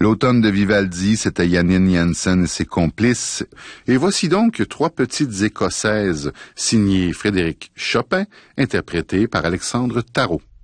L'automne de Vivaldi, c'était Janine Jansen et ses complices. Et voici donc trois petites écossaises signées Frédéric Chopin, interprétées par Alexandre Tarot.